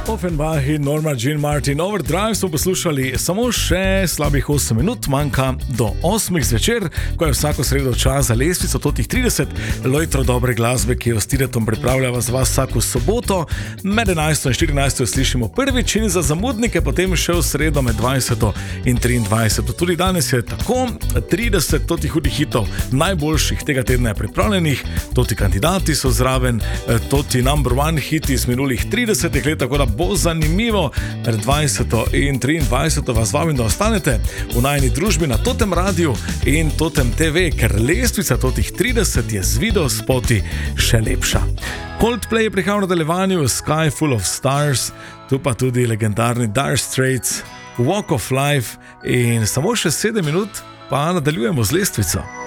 Offenbach in Norma Jean Martin Overdrive smo poslušali samo še slabih 8 minut, manjka do 8 zvečer, ko je vsako sredo čas za lestvico totih 30 lojtro dobre glasbe, ki jo s Tiretom pripravljava za vas vsako soboto. Med 11 in 14 slišimo prvič in za zamudnike potem še v sredo med 20 in 23. Tudi danes je tako 30 totih hudih hitov, najboljših tega tedna je pripravljenih, toti kandidati so zraven, toti number one hiti iz minulih 30 let, tako da bo zanimivo. Med 20 in 23 vas vabim, da ostanete v najni družbi na Totem Radiu in Totem TV, ker lestvica totih 30 je z video spoti še lepša. Coldplay je prihajal v nadaljevanju, Sky Full of Stars, tu pa tudi legendarni Dire Straits, Walk of Life in samo še 7 minut pa nadaljujemo z lestvico.